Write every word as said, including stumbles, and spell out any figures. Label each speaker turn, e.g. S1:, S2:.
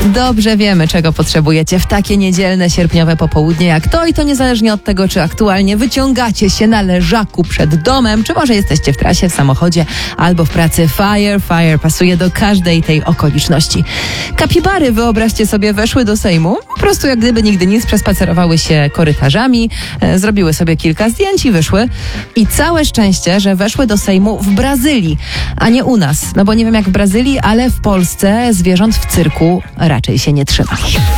S1: Dobrze wiemy, czego potrzebujecie w takie niedzielne, sierpniowe popołudnie jak to i to niezależnie od tego, czy aktualnie wyciągacie się na leżaku przed domem, czy może jesteście w trasie, w samochodzie albo w pracy. Fire, fire pasuje do każdej tej okoliczności. Kapibary, wyobraźcie sobie, weszły do Sejmu, po prostu jak gdyby nigdy nic, przespacerowały się korytarzami, e, zrobiły sobie kilka zdjęć i wyszły. I całe szczęście, że weszły do Sejmu w Brazylii, a nie u nas. No bo nie wiem jak w Brazylii, ale w Polsce zwierząt w cyrku raczej się nie trzyma.